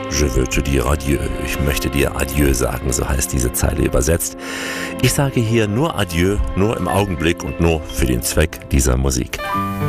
Je veux te dire adieu. Ich möchte dir Adieu sagen, so heißt diese Zeile übersetzt. Ich sage hier nur Adieu, nur im Augenblick und nur für den Zweck dieser Musik.